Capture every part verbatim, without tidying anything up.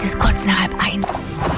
ist kurz nach halb eins.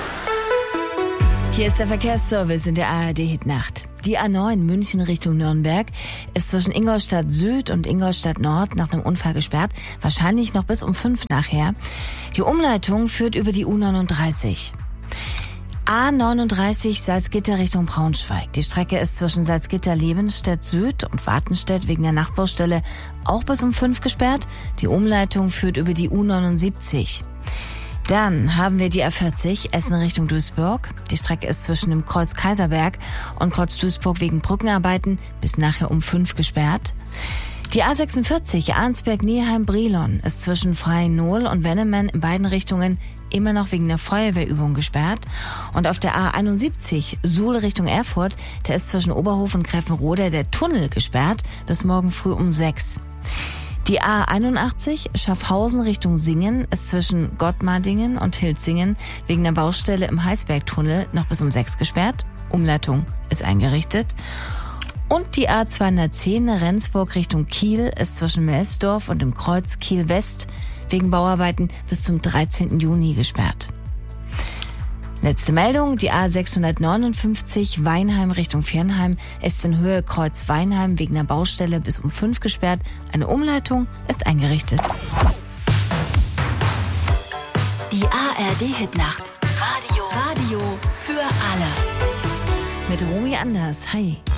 Hier ist der Verkehrsservice in der A R D-Hitnacht. Die A neun München Richtung Nürnberg ist zwischen Ingolstadt Süd und Ingolstadt Nord nach einem Unfall gesperrt. Wahrscheinlich noch bis um fünf nachher. Die Umleitung führt über die U neununddreißig. A neununddreißig Salzgitter Richtung Braunschweig. Die Strecke ist zwischen Salzgitter-Lebenstedt Süd und Wartenstedt wegen der Nachbaustelle auch bis um fünf gesperrt. Die Umleitung führt über die U neunundsiebzig. Dann haben wir die A vierzig Essen Richtung Duisburg. Die Strecke ist zwischen dem Kreuz Kaiserberg und Kreuz Duisburg wegen Brückenarbeiten bis nachher um fünf gesperrt. Die A sechsundvierzig Arnsberg-Neheim-Brilon ist zwischen Freien-Nohl und Wennemen in beiden Richtungen immer noch wegen der Feuerwehrübung gesperrt. Und auf der A einundsiebzig Suhl Richtung Erfurt, da ist zwischen Oberhof und Greffenrode der Tunnel gesperrt bis morgen früh um sechs. Die A einundachtzig Schaffhausen Richtung Singen ist zwischen Gottmardingen und Hilzingen wegen der Baustelle im Heißbergtunnel noch bis um sechs gesperrt. Umleitung ist eingerichtet. Und die A zweihundertzehn Rendsburg Richtung Kiel ist zwischen Melsdorf und dem Kreuz Kiel West wegen Bauarbeiten bis zum dreizehnten Juni gesperrt. Letzte Meldung, die A sechshundertneunundfünfzig Weinheim Richtung Viernheim ist in Höhe Kreuz Weinheim wegen der Baustelle bis um fünf gesperrt. Eine Umleitung ist eingerichtet. Die A R D-Hitnacht. Radio. Radio für alle. Mit Romy Anders. Hi.